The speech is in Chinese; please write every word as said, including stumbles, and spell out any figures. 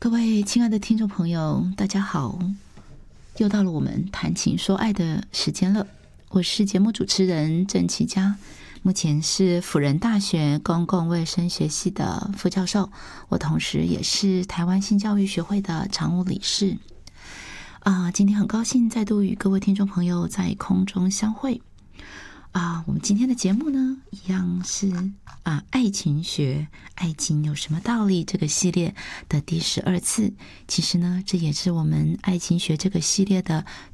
各位亲爱的听众朋友，大家好，又到了我们谈情说爱的时间了。我是节目主持人郑琪佳，目前是辅仁大学公共卫生学系的副教授，我同时也是台湾性教育学会的常务理事。啊，今天很高兴再度与各位听众朋友在空中相会。啊，我们今天的节目呢，一样是啊，爱情学，爱情有什么道理这个系列的第十二次。其实呢，这也是我们爱情学这个系列的